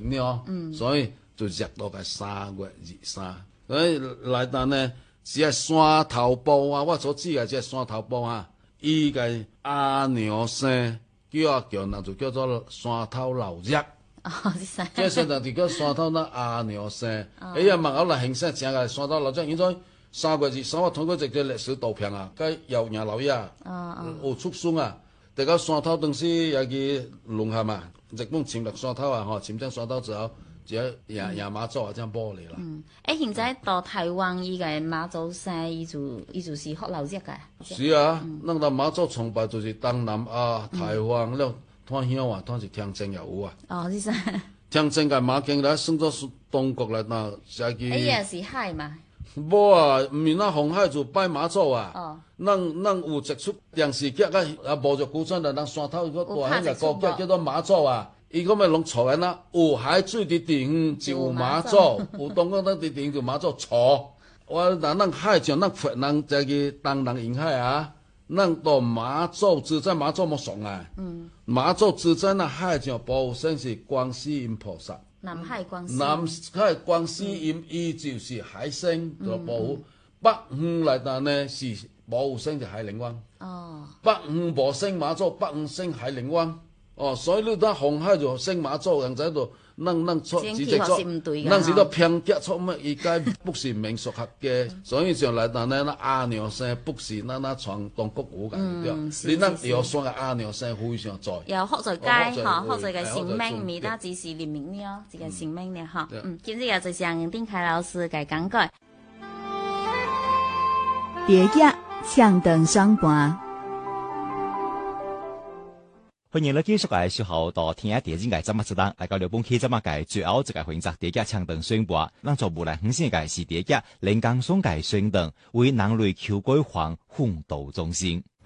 了，所以就热到个3月23，所以来当呢，只系山头埔啊，我所指嘅只山头埔啊，伊个阿娘生叫人就叫做山头老热。 哦， 即现在伫个山头那阿娘生，哎呀，问我来形式正个山头老热，现在3月23我通过一个历史图片啊，甲姚爷老爷有出孙啊，伫个山头当时也去龙虾嘛，日本侵略山头啊，吼，侵占山头之后，只亚妈祖啊，这样保嚟啦。 现在到台湾伊个妈祖生，伊就是福老热个。 是啊，咱到妈祖崇拜就是东南亚、台湾了。摊乡啊，摊是天正也有啊。 哦，是啥？ 天正甲马经来算作是中国来那下去。 也是海嘛。 无啊，毋是那红海就拜妈祖啊。 哦。 咱有一出电视剧啊，无就古早的咱山头个大迄个歌剧叫做妈祖啊。伊个咪拢错个呐，有海水伫顶就有妈祖，有东港咱伫顶就妈祖错。我咱海上咱佛人再去东南沿海啊。咱到妈祖之战，妈祖冇送啊。妈祖之战那海上保护神是观世音菩萨。 南海观世音。 南海观世音，伊就是海神做保护。北方来当呢是保护神就海陵湾。哦。北方无升妈祖，北方升海陵湾。哦，所以你当红海就升妈祖，人在度。咱错直接做，咱是都偏激错么？伊该不是民俗学嘅，所以上来当呢，那阿娘生不是那传统国语嘅对。你咱潮汕嘅阿娘生非常在。 有福在街，哈，福在个生命，唔单只是人民了，一个生命了哈。今日也就像丁凯老师嘅讲解。 蝶叶唱灯相伴。 欢迎你继续来收看到听第二届节目时段，来到日本期节目界最后一个环节，第一届唱灯宣布，咱做无来很新嘅是第一届连江松界宣灯为南瑞秋桂黄奋斗中心。